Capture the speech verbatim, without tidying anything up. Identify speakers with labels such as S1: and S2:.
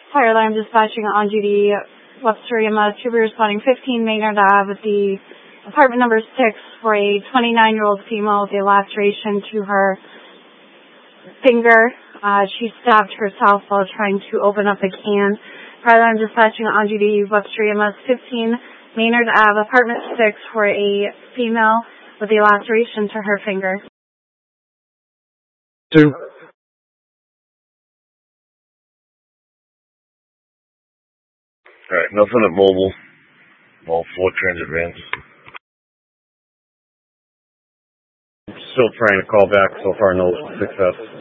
S1: Fire alarm dispatching on duty, Webster E M S, to be responding fifteen Maynard Ave with the apartment number six for a twenty-nine-year-old female with a laceration to her finger. Uh, she stabbed herself while trying to open up a can. Fire alarm dispatching on duty, Webster E M S, fifteen Maynard Ave, apartment six for a female with a laceration to her finger.
S2: Two.
S3: Alright, nothing at mobile. All four transit vans.
S2: Still trying to call back, so far no success.